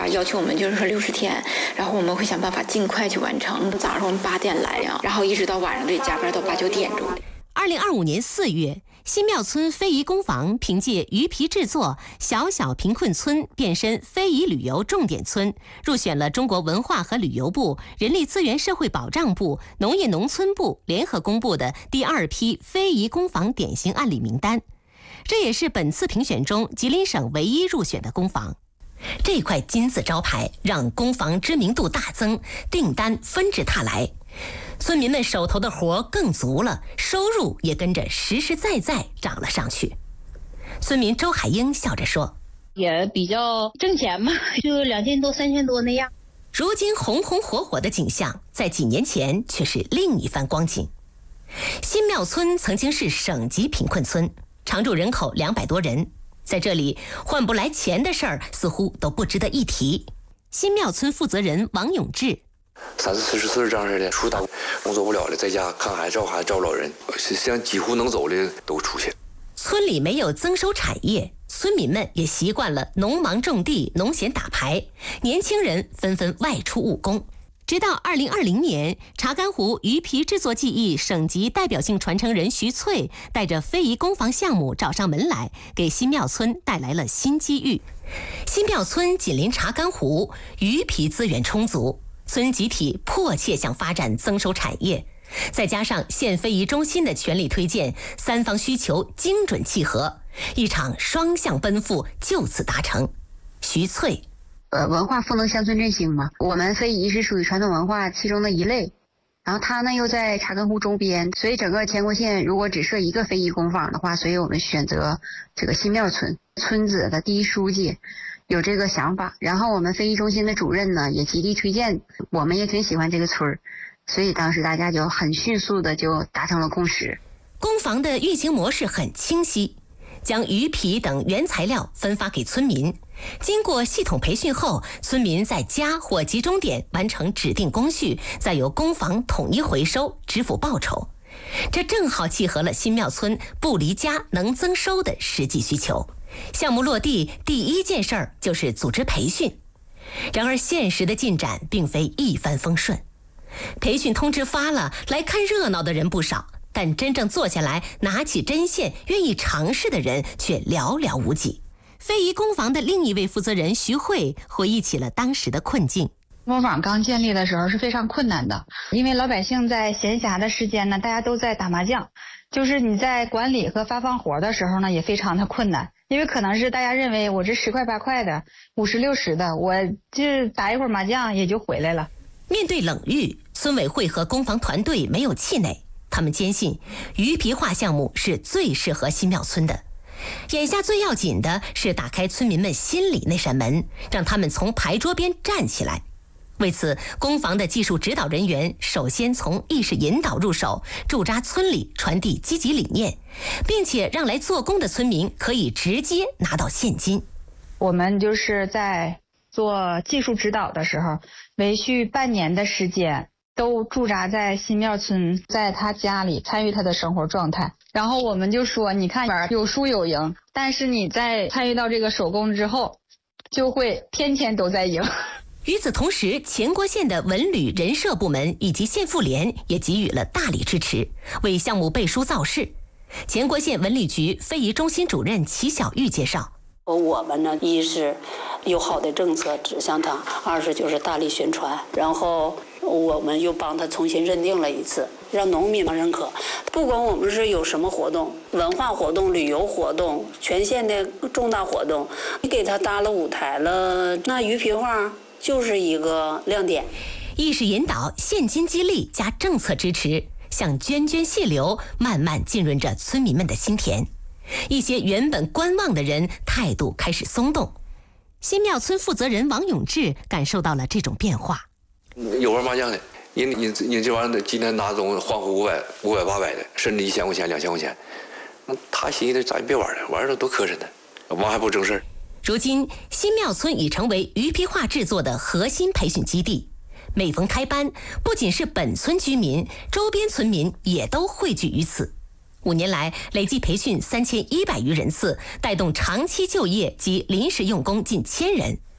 划要求我们就是说60天，然后我们会想办法尽快去完成。早上我们8点来呀，然后一直到晚上得加班到8、9点钟。 2025年4月，新庙村非遗工坊凭借鱼皮制作小小贫困村变身非遗旅游重点村，入选了中国文化和旅游部、人力资源社会保障部、农业农村部联合公布的第2批非遗工坊典型案例名单。这也是本次评选中吉林省唯一入选的工坊。这块金字招牌让工坊知名度大增，订单纷至沓来，村民们手头的活更足了，收入也跟着实实在在涨了上去。村民周海英笑着说：“ 也比较挣钱嘛，就2000多、3000多那样。” 如今红红火火的景象，在几年前却是另一番光景。新庙村曾经是省级贫困村，常住人口200多人。在这里换不来钱的事儿似乎都不值得一提。新庙村负责人王永志 ：30、40岁这样式的，出去打工作不了了，在家看孩子、照老人，像几乎能走的都出去。 村里没有增收产业，村民们也习惯了农忙种地、农闲打牌，年轻人纷纷外出务工。直到2020年，查干湖鱼皮制作技艺省级代表性传承人徐翠带着非遗工坊项目找上门来，给新庙村带来了新机遇。新庙村紧邻查干湖，鱼皮资源充足，村集体迫切想发展增收产业，再加上县非遗中心的全力推荐，三方需求精准契合，一场双向奔赴就此达成。徐翠： 文化赋能乡村振兴嘛，我们非遗是属于传统文化其中的一类，然后它呢又在查干湖周边，所以整个乾国县如果只设一个非遗工坊的话，所以我们选择这个新庙村。村子的第一书记有这个想法，然后我们非遗中心的主任呢也极力推荐，我们也挺喜欢这个村，所以当时大家就很迅速的就达成了共识。 工坊的运行模式很清晰，将鱼皮等原材料分发给村民，经过系统培训后，村民在家或集中点完成指定工序，再由工坊统一回收，支付报酬。这正好契合了新庙村不离家能增收的实际需求。项目落地第一件事儿就是组织培训，然而现实的进展并非一帆风顺。培训通知发了，来看热闹的人不少，但真正坐下来拿起针线愿意尝试的人却寥寥无几。非遗工坊的另一位负责人徐慧回忆起了当时的困境。 工坊刚建立的时候是非常困难的，因为老百姓在闲暇的时间呢，大家都在打麻将，就是你在管理和发放活的时候呢，也非常的困难，因为可能是大家认为我这10块8块的，50、60的，我就打一会儿麻将也就回来了。 面对冷遇，村委会和工坊团队没有气馁，他们坚信鱼皮画项目是最适合新庙村的。眼下最要紧的是打开村民们心里那扇门，让他们从牌桌边站起来。为此，工坊的技术指导人员首先从意识引导入手，驻扎村里，传递积极理念，并且让来做工的村民可以直接拿到现金。 我们就是在做技术指导的时候，连续半年的时间都驻扎在新庙村，在他家里参与他的生活状态。然后我们就说，你看有输有赢，但是你在参与到这个手工之后，就会天天都在赢。 与此同时，乾国县的文旅人社部门以及县妇联也给予了大力支持，为项目背书造势。乾国县文旅局非遗中心主任齐小玉介绍， 我们呢，一是有好的政策指向他，二是就是大力宣传，然后我们又帮他重新认定了一次，让农民们认可。不管我们是有什么活动，文化活动、旅游活动、全县的重大活动，你给他搭了舞台了，那鱼皮画就是一个亮点。 意识引导、现金激励加政策支持，像涓涓细流，慢慢浸润着村民们的心田。一些原本观望的人态度开始松动。新庙村负责人王永志感受到了这种变化。 有玩麻将的，人这玩意儿今天拿走换户500、800的，甚至1000块钱、2000块钱，他寻思咱别玩了，玩了多磕碜呢，玩还不正事儿。 如今，新庙村已成为鱼皮画制作的核心培训基地。每逢开班，不仅是本村居民，周边村民也都汇聚于此。5年来，累计培训3100余人次，带动长期就业及临时用工近1000人。